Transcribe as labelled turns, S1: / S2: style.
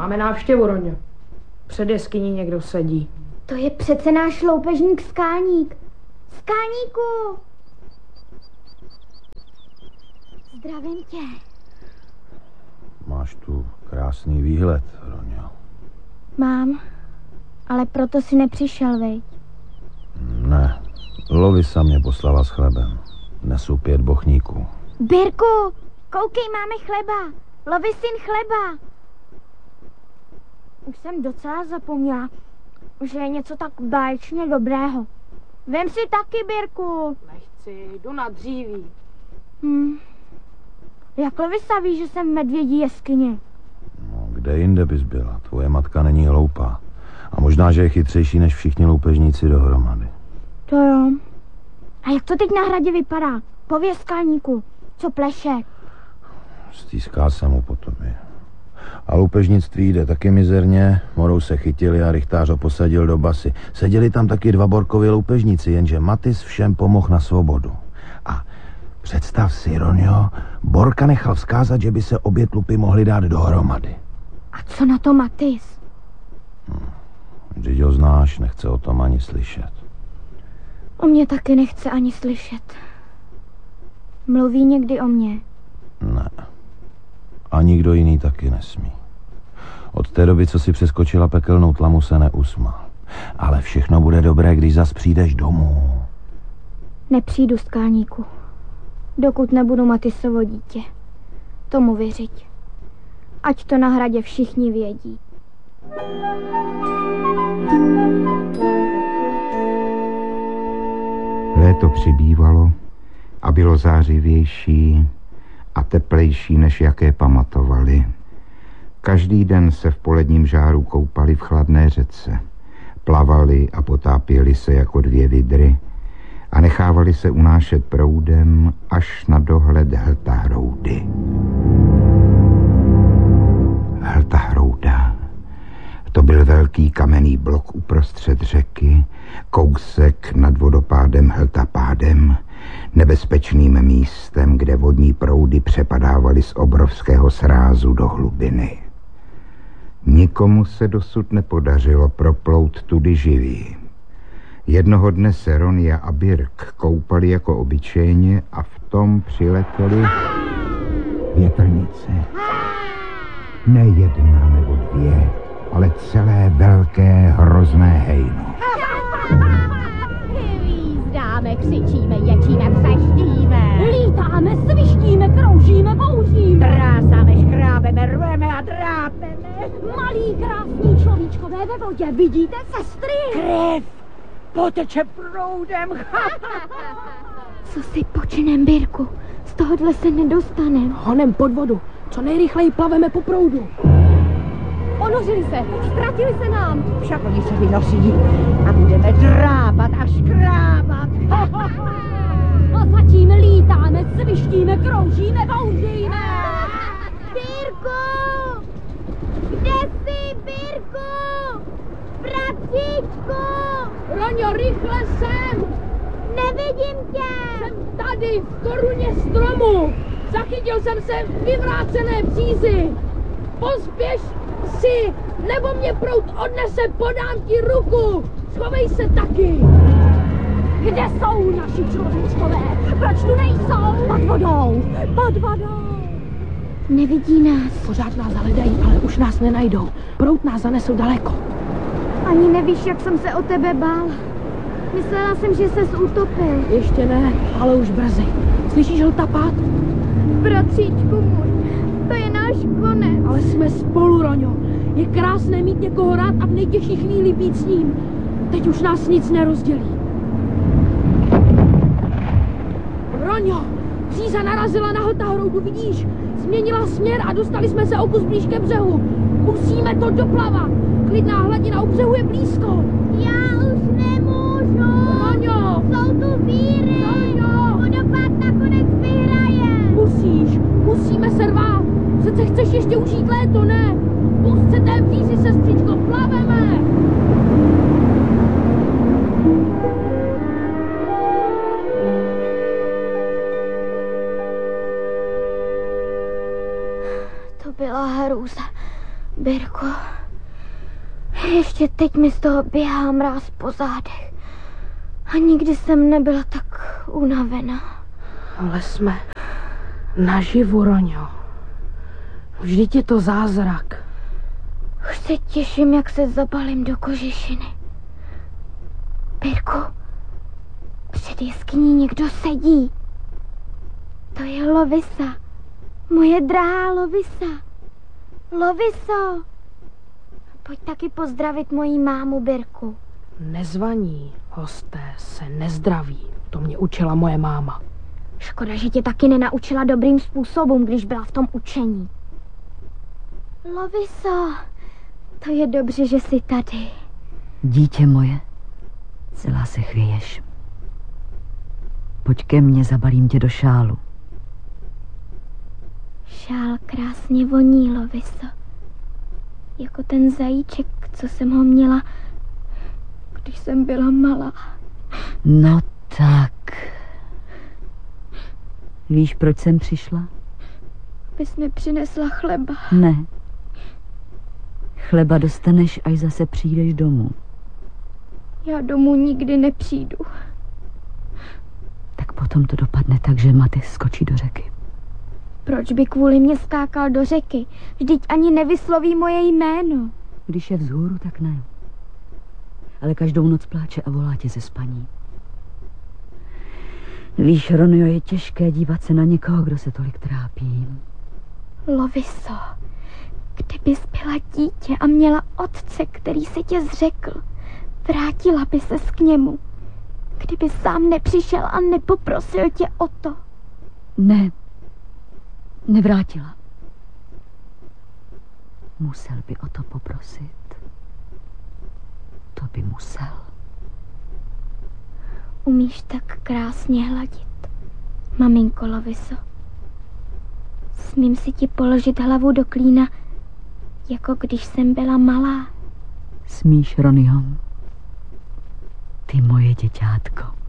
S1: Máme návštěvu, Roňo. Před jeskyní někdo sedí.
S2: To je přece náš loupežník Skálník. Skálníku! Zdravím tě.
S3: Máš tu krásný výhled, Roňo.
S2: Mám, ale proto si nepřišel, veď?
S3: Ne, Lovisa mě poslala s chlebem. Nesu 5 bochníků.
S2: Birku, koukej, máme chleba. Lovisin chleba. Už jsem docela zapomněla, že je něco tak báječně dobrého. Vem si taky, Birku.
S1: Nechci, jdu na dříví.
S2: Jak Lovisa ví, že jsem v medvědí jeskyni?
S3: No, kde jinde bys byla? Tvoje matka není hloupá. A možná, že je chytřejší než všichni loupežníci dohromady.
S2: To jo. A jak to teď na hradě vypadá? Pověz, Skálníku, co pleše?
S3: Stýská se mu po tobě. A loupežnictví jde taky mizerně. Morou se chytili a rychtář ho posadil do basy. Seděli tam taky 2 Borkovi loupežníci, jenže Matis všem pomohl na svobodu. A představ si, Ronjo, Borka nechal vzkázat, že by se obě tlupy mohly dát dohromady.
S2: A co na to Matis?
S3: Vždyť ho znáš, nechce o tom ani slyšet.
S2: O mě taky nechce ani slyšet. Mluví někdy o mně?
S3: Ne. A nikdo jiný taky nesmí. Od té doby, co si přeskočila pekelnou tlamu, se neusmál. Ale všechno bude dobré, když zas přijdeš domů.
S2: Nepřijdu, Skálníku. Dokud nebudu Matisovo dítě. Tomu věřit. Ať to na hradě všichni vědí.
S4: Léto přibývalo a bylo zářivější a teplejší, než jaké pamatovali. Každý den se v poledním žáru koupali v chladné řece. Plavali a potápěli se jako 2 vidry a nechávali se unášet proudem až na dohled Hltahroudy. Hltahrouda. To byl velký kamenný blok uprostřed řeky, kousek nad vodopádem Hltapádem, nebezpečným místem, kde vodní proudy přepadávaly z obrovského srázu do hlubiny. Nikomu se dosud nepodařilo proplout tudy živý. Jednoho dne se Ronia a Birk koupali jako obyčejně a v tom přiletěli větrnice. Ne 1 nebo 2, ale celé velké hrozné hejno.
S5: Hvízdáme, křičíme, ječíme, přeštíme.
S6: Lítáme, svištíme, kroužíme, bouříme.
S5: Trásáme, škrábeme, rveme a drápeme.
S6: Malí krásní človíčkové ve vodě, vidíte, sestry?
S1: Krev poteče proudem.
S2: Co si počinem, Birku? Z tohohle se nedostanem.
S1: Honem pod vodu. Co nejrychleji plaveme po proudu.
S6: Ponořili se, ztratili se nám.
S5: Však oni se vynosí a budeme drápat a škrábat.
S6: A zatím lítáme, svištíme, kroužíme, bouříme.
S2: Birku! Kde jsi, Birku? Bratříčku!
S1: Roňo, rychle sem!
S2: Nevidím tě!
S1: Jsem tady, v koruně stromu. Zachytil jsem se v vyvrácené přízi. Pospěš si, nebo mě proud odnese, podám ti ruku. Schovej se taky.
S6: Kde jsou naši človíčkové? Proč tu nejsou? Pod vodou, pod vodou.
S2: Nevidí nás.
S1: Pořád nás hledají, ale už nás nenajdou. Proud nás zanesl daleko.
S2: Ani nevíš, jak jsem se o tebe bál. Myslela jsem, že ses utopil.
S1: Ještě ne, ale už brzy. Slyšíš hltapát?
S2: Bratříčku můj, to je náš konec.
S1: Ale jsme spolu, Roňo. Je krásné mít někoho rád a v nejtěžší chvíli být s ním. Teď už nás nic nerozdělí. Roňo, příza narazila na Hltahroudu, vidíš? Změnila směr a dostali jsme se o kus blíž ke břehu. Musíme to doplavat. Klidná hladina u břehu je blízko.
S2: Já už nemůžu.
S1: Roňo!
S2: Jsou tu víry.
S1: Roňo!
S2: Vodopád nakonec vyhraje.
S1: Musíme se rvát. Přece chceš ještě užít léto, ne? Pust se té přízi, sestřičko, plaveme.
S2: To byla hrůza. Birko, ještě teď mi z toho běhá mráz po zádech. A nikdy jsem nebyla tak unavená.
S1: Ale jsme naživu, Roňo. Vždyť je to zázrak.
S2: Už se těším, jak se zabalím do kožešiny. Birku, před jeskyní někdo sedí. To je Lovisa. Moje drahá Lovisa. Loviso, pojď taky pozdravit moji mámu, Birku.
S1: Nezvaní hosté se nezdraví. To mě učila moje máma.
S2: Škoda, že tě taky nenaučila dobrým způsobům, když byla v tom učení. Loviso, to je dobře, že jsi tady.
S5: Dítě moje, celá se chvěješ. Pojď ke mně, zabalím tě do šálu.
S2: Šál krásně voní, Loviso. Jako ten zajíček, co jsem ho měla, když jsem byla malá.
S5: No tak. Víš, proč jsem přišla?
S2: Abys mi přinesla chleba.
S5: Ne. Chleba dostaneš, až zase přijdeš domů.
S2: Já domů nikdy nepřijdu.
S5: Tak potom to dopadne tak, že Matis skočí do řeky.
S2: Proč by kvůli mě skákal do řeky? Vždyť ani nevysloví moje jméno.
S5: Když je vzhůru, tak ne. Ale každou noc pláče a volá tě ze spaní. Víš, Ronio, je těžké dívat se na někoho, kdo se tolik trápí.
S2: Loviso, kdybys byla dítě a měla otce, který se tě zřekl, vrátila by ses k němu. Kdyby sám nepřišel a nepoprosil tě o to.
S5: Ne, nevrátila. Musel by o to poprosit. To by musel.
S2: Umíš tak krásně hladit, maminko Loviso. Smím si ti položit hlavu do klína, jako když jsem byla malá.
S5: Smíš, Ronio? Ty moje děťátko.